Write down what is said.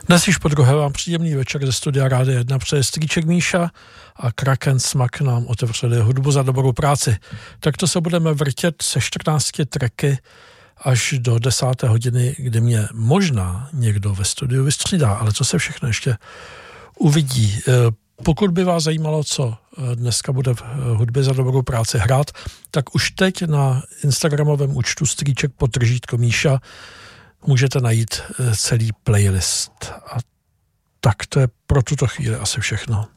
Dnes již po druhé vám příjemný večer ze studia Rádia 1 přeje strýček Míša a Kraken Smak nám otevřeli hudbu za dobrou práci. Takto se budeme vrtět se 14 tracky až do 10. hodiny, kdy mě možná někdo ve studiu vystřídá, ale co se všechno ještě uvidí. Pokud by vás zajímalo, co dneska bude v hudbě za dobrou práci hrát, tak už teď na instagramovém účtu strýček_Míša Míša můžete najít celý playlist. A tak to je pro tuto chvíli asi všechno.